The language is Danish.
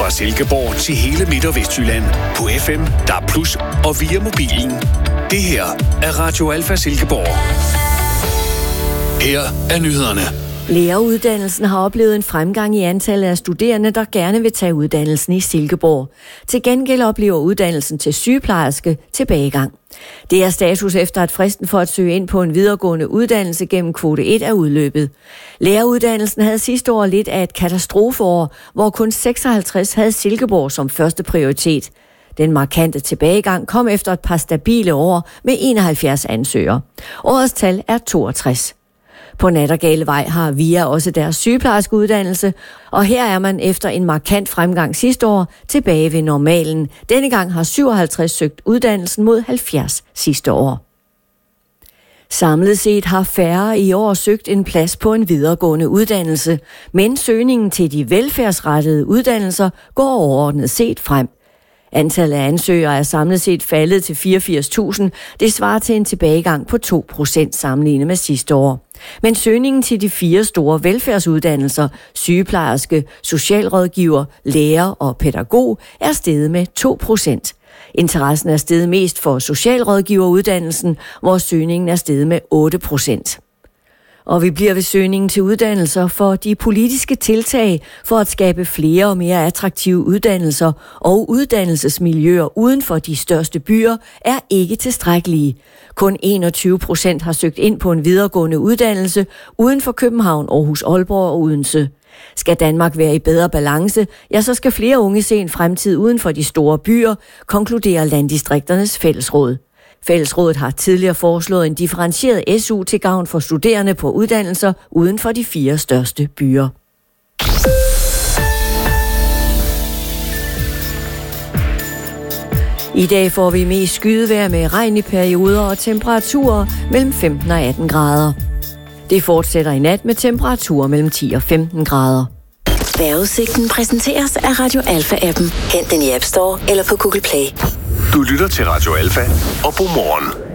Fra Silkeborg til hele Midt- og Vestjylland. På FM, DAB+, og via mobilen. Det her er Radio Alfa Silkeborg. Her er nyhederne. Læreruddannelsen har oplevet en fremgang i antallet af studerende, der gerne vil tage uddannelsen i Silkeborg. Til gengæld oplever uddannelsen til sygeplejerske tilbagegang. Det er status efter, at fristen for at søge ind på en videregående uddannelse gennem kvote 1 er udløbet. Læreruddannelsen havde sidste år lidt af et katastrofeår, hvor kun 56 havde Silkeborg som første prioritet. Den markante tilbagegang kom efter et par stabile år med 71 ansøgere. Årets tal er 62. På Nattergalevej har VIA også deres sygeplejerskeuddannelse, og her er man efter en markant fremgang sidste år tilbage ved normalen. Denne gang har 57 søgt uddannelsen mod 70 sidste år. Samlet set har færre i år søgt en plads på en videregående uddannelse, men søgningen til de velfærdsrettede uddannelser går overordnet set frem. Antallet af ansøgere er samlet set faldet til 84.000. Det svarer til en tilbagegang på 2% sammenlignet med sidste år. Men søgningen til de 4 store velfærdsuddannelser, sygeplejerske, socialrådgiver, lærer og pædagog, er steget med 2%. Interessen er steget mest for socialrådgiveruddannelsen, hvor søgningen er steget med 8%. Og vi bliver ved søgningen til uddannelser, for de politiske tiltag for at skabe flere og mere attraktive uddannelser og uddannelsesmiljøer uden for de største byer er ikke tilstrækkelige. Kun 21% har søgt ind på en videregående uddannelse uden for København, Aarhus, Aalborg og Odense. Skal Danmark være i bedre balance, ja, så skal flere unge se en fremtid uden for de store byer, konkluderer Landdistrikternes Fællesråd. Fællesrådet har tidligere foreslået en differentieret SU til gavn for studerende på uddannelser uden for de 4 største byer. I dag får vi mest skydevejr med regn i perioder og temperaturer mellem 15 og 18 grader. Det fortsætter i nat med temperaturer mellem 10 og 15 grader. Vejrudsigten præsenteres af Radio Alfa-appen. Hent den i App Store eller på Google Play. Du lytter til Radio Alfa og Godmorgen.